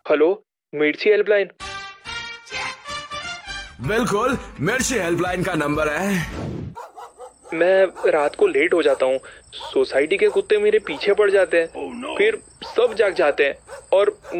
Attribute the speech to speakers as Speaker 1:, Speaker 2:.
Speaker 1: Hello, मिर्ची helpline.
Speaker 2: बिल्कुल, मिर्ची हेल्पलाइन का नंबर है।
Speaker 1: मैं रात को लेट हो जाता हूँ, सोसाइटी के कुत्ते मेरे पीछे पड़ जाते हैं, फिर सब जाग जाते हैं और